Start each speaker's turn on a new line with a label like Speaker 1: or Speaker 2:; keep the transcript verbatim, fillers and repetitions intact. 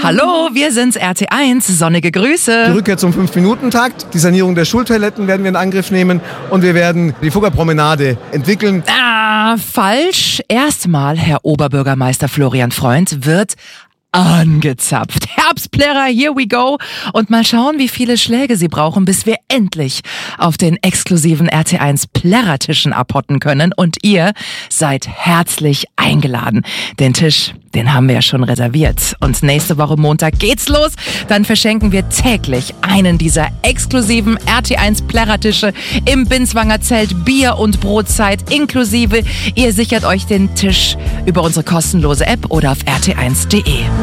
Speaker 1: Hallo, wir sind's R T eins. Sonnige Grüße.
Speaker 2: Die Rückkehr zum fünf Minuten Takt, die Sanierung der Schultoiletten werden wir in Angriff nehmen und wir werden die Fuggerpromenade entwickeln.
Speaker 1: Ah, falsch. Erstmal, Herr Oberbürgermeister Florian Freund wird angezapft. Herbstplärrer, here we go. Und mal schauen, wie viele Schläge Sie brauchen, bis wir endlich auf den exklusiven R T eins Plärrertischen abhotten können. Und ihr seid herzlich eingeladen. Den Tisch, den haben wir ja schon reserviert. Und nächste Woche Montag geht's los. Dann verschenken wir täglich einen dieser exklusiven R T eins Plärrertische im Binswanger Zelt. Bier und Brotzeit inklusive. Ihr sichert euch den Tisch über unsere kostenlose App oder auf r t eins punkt d e.